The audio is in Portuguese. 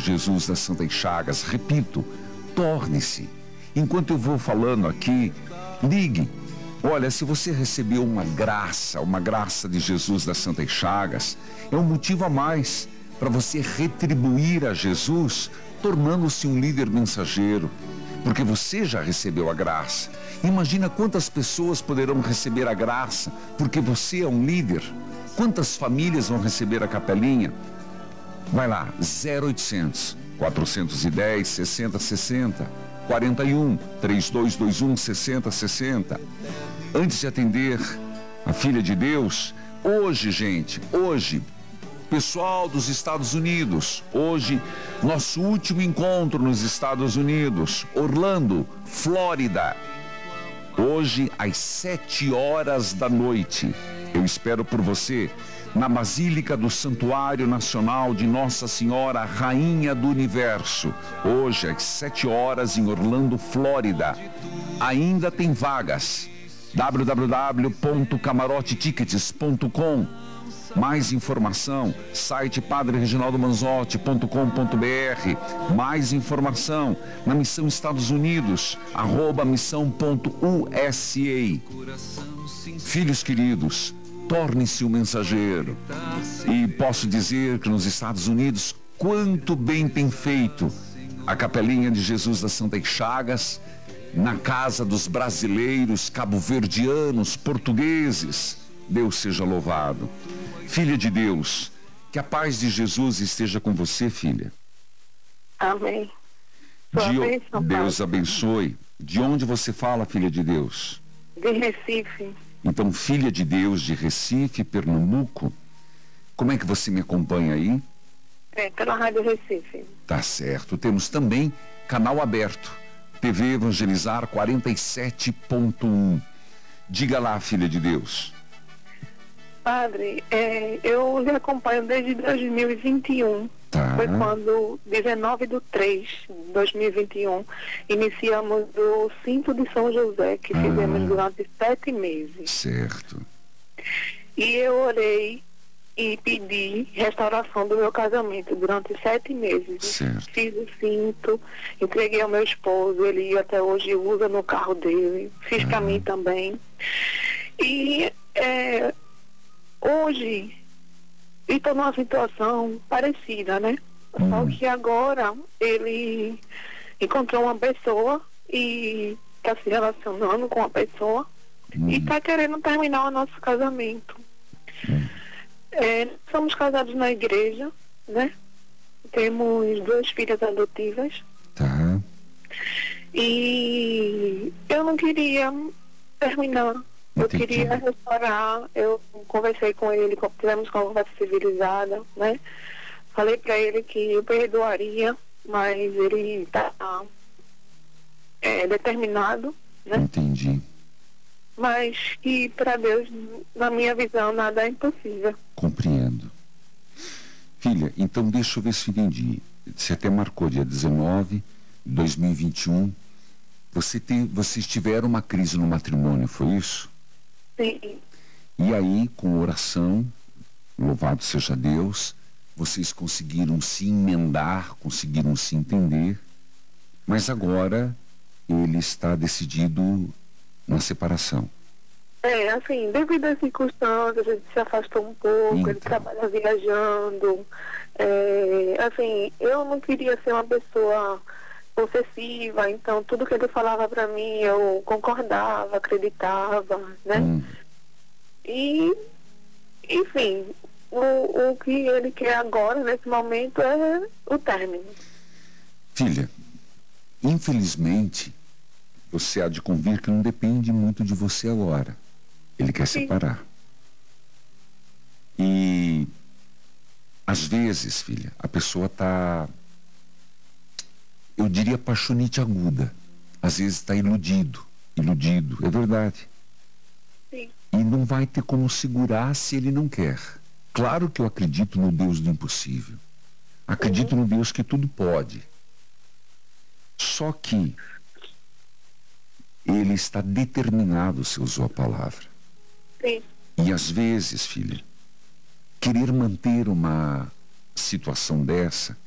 Jesus das Santas Chagas. Repito, torne-se. Enquanto eu vou falando aqui, ligue. Olha, se você recebeu uma graça de Jesus das Santas Chagas, é um motivo a mais para você retribuir a Jesus, tornando-se um líder mensageiro, porque você já recebeu a graça. Imagina quantas pessoas poderão receber a graça, porque você é um líder. Quantas famílias vão receber a capelinha? Vai lá, 0800 410 6060, 41 3221 6060. Antes de atender a filha de Deus, hoje, gente, pessoal dos Estados Unidos, hoje, nosso último encontro nos Estados Unidos, Orlando, Flórida. Hoje, às 7 horas da noite, eu espero por você na Basílica do Santuário Nacional de Nossa Senhora, Rainha do Universo. Hoje, às 7 horas, em Orlando, Flórida. Ainda tem vagas. www.camarotetickets.com. Mais informação, site padrereginaldomanzotti.com.br. Mais informação na Missão Estados Unidos, @missão.usa. Filhos queridos, torne-se um mensageiro. E posso dizer que nos Estados Unidos, quanto bem tem feito a Capelinha de Jesus das Santas Chagas, na casa dos brasileiros, cabo-verdianos, portugueses. Deus seja louvado. Filha de Deus, que a paz de Jesus esteja com você, filha. Amém. Deus abençoe. De onde você fala, filha de Deus? De Recife. Então, filha de Deus de Recife, Pernambuco, como é que você me acompanha aí? Pela Rádio Recife. Tá certo. Temos também canal aberto, TV Evangelizar 47.1. Diga lá, filha de Deus. Padre, eu lhe acompanho desde 2021. Tá. Foi quando, 19/3/2021, iniciamos o Cinto de São José, que fizemos durante 7 meses. Certo. E eu orei e pedi restauração do meu casamento durante 7 meses. Certo. Fiz o cinto, entreguei ao meu esposo, ele até hoje usa no carro dele. Fiz para mim também. E hoje estou numa situação parecida, né? Só que agora ele encontrou uma pessoa e está se relacionando com a pessoa e está querendo terminar o nosso casamento. Somos casados na igreja, né? Temos 2 filhas adotivas. Tá. E eu não queria terminar. Eu queria restaurar. Eu conversei com ele, tivemos uma conversa civilizada, né? Falei pra ele que eu perdoaria, mas ele está determinado, né? Entendi. Mas que para Deus, na minha visão, nada é impossível. Compreendo. Filha, então deixa eu ver se eu entendi. Você até marcou dia 19 de 2021. Vocês tiveram uma crise no matrimônio, foi isso? Sim. E aí, com oração, louvado seja Deus, vocês conseguiram se emendar, conseguiram se entender, mas agora ele está decidido na separação. Assim, devido às circunstâncias, a gente se afastou um pouco, então. Ele trabalha viajando. Assim, eu não queria ser uma pessoa possessiva, então tudo que ele falava pra mim eu concordava, acreditava, né? E, enfim, o que ele quer agora, nesse momento, é o término. Filha, infelizmente, você há de convir que não depende muito de você agora. Ele quer separar. E, às vezes, filha, a pessoa está, eu diria, paixonite aguda. Às vezes está iludido, é verdade. Sim. E não vai ter como segurar se ele não quer. Claro que eu acredito no Deus do impossível. Acredito no Deus que tudo pode. Só que ele está determinado, você usou a palavra. Sim. E às vezes, filha, querer manter uma situação dessa